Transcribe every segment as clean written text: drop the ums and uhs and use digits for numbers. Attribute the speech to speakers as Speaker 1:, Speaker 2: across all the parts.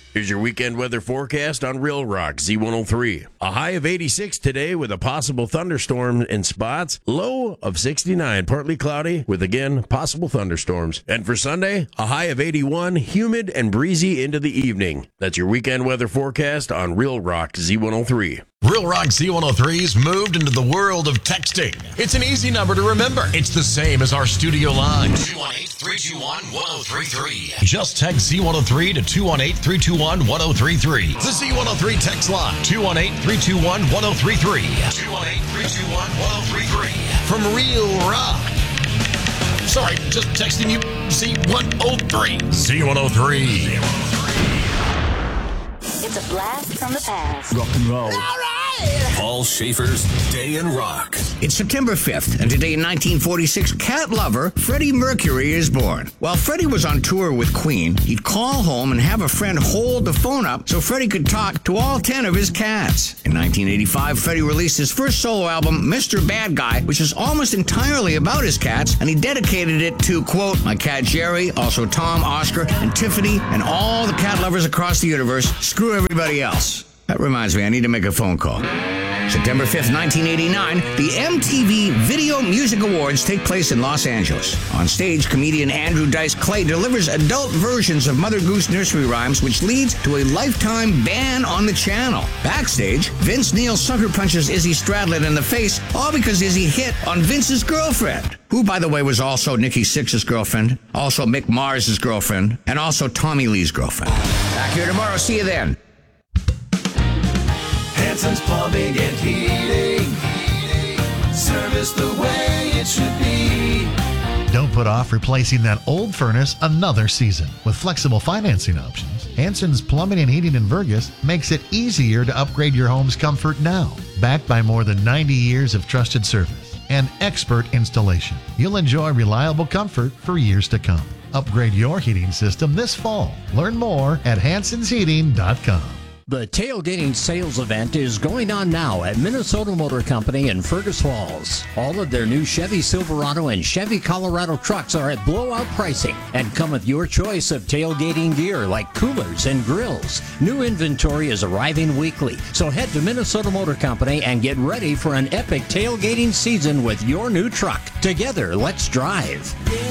Speaker 1: Here's your weekend weather forecast on Real Rock Z103. A high of 86 today with a possible thunderstorm in spots. Low of 69, partly cloudy with, again, possible thunderstorms. And for Sunday, a high of 81, humid and breezy into the evening. That's your weekend weather forecast on Real Rock Z103.
Speaker 2: Real Rock Z103's moved into the world of texting. It's an easy number to remember. It's the same as our studio line. 218-321-1033. Just text Z103 to 218-321-1033. The Z103 text line. 218-321-1033. 218-321-1033. From Real Rock. Sorry, just texting you Z103. Z103.
Speaker 3: It's a blast from the past.
Speaker 4: Rock and roll.
Speaker 3: All right.
Speaker 5: Paul Schaefer's Day in Rock.
Speaker 4: It's September 5th, and today in 1946, cat lover Freddie Mercury is born. While Freddie was on tour with Queen, he'd call home and have a friend hold the phone up so Freddie could talk to all 10 of his cats. In 1985, Freddie released his first solo album, Mr. Bad Guy, which is almost entirely about his cats, and he dedicated it to, quote, my cat Jerry, also Tom, Oscar, and Tiffany, and all the cat lovers across the universe. Screw everybody else. That reminds me, I need to make a phone call. September 5th, 1989, the MTV Video Music Awards take place in Los Angeles. On stage, comedian Andrew Dice Clay delivers adult versions of Mother Goose nursery rhymes, which leads to a lifetime ban on the channel. Backstage, Vince Neil sucker punches Izzy Stradlin in the face, all because Izzy hit on Vince's girlfriend, who, by the way, was also Nikki Sixx's girlfriend, also Mick Mars' girlfriend, and also Tommy Lee's girlfriend. Back here tomorrow. See you then.
Speaker 6: Hanson's Plumbing and Heating. Service the way it should be.
Speaker 7: Don't put off replacing that old furnace another season. With flexible financing options, Hanson's Plumbing and Heating in Vergas makes it easier to upgrade your home's comfort now. Backed by more than 90 years of trusted service and expert installation, you'll enjoy reliable comfort for years to come. Upgrade your heating system this fall. Learn more at hansonsheating.com.
Speaker 8: The tailgating sales event is going on now at Minnesota Motor Company in Fergus Falls. All of their new Chevy Silverado and Chevy Colorado trucks are at blowout pricing and come with your choice of tailgating gear like coolers and grills. New inventory is arriving weekly, so head to Minnesota Motor Company and get ready for an epic tailgating season with your new truck. Together, let's drive.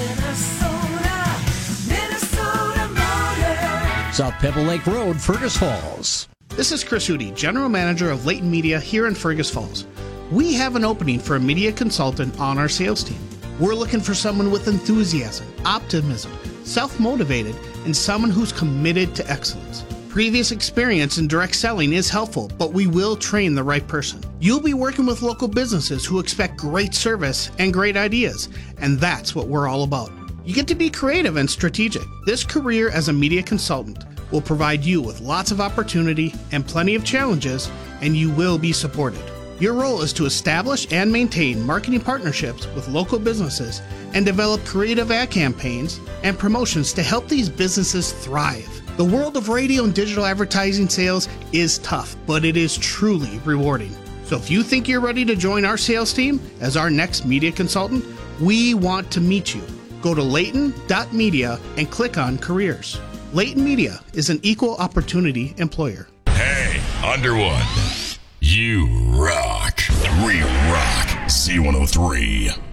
Speaker 8: South Pebble Lake Road, Fergus Falls.
Speaker 9: This is Chris Hootie, General Manager of Leighton Media here in Fergus Falls. We have an opening for a media consultant on our sales team. We're looking for someone with enthusiasm, optimism, self-motivated, and someone who's committed to excellence. Previous experience in direct selling is helpful, but we will train the right person. You'll be working with local businesses who expect great service and great ideas, and that's what we're all about. You get to be creative and strategic. This career as a media consultant will provide you with lots of opportunity and plenty of challenges, and you will be supported. Your role is to establish and maintain marketing partnerships with local businesses and develop creative ad campaigns and promotions to help these businesses thrive. The world of radio and digital advertising sales is tough, but it is truly rewarding. So if you think you're ready to join our sales team as our next media consultant, we want to meet you. Go to Leighton.media and click on Careers. Leighton Media is an equal opportunity employer.
Speaker 2: Hey, Underwood. You rock. Real Rock Z103.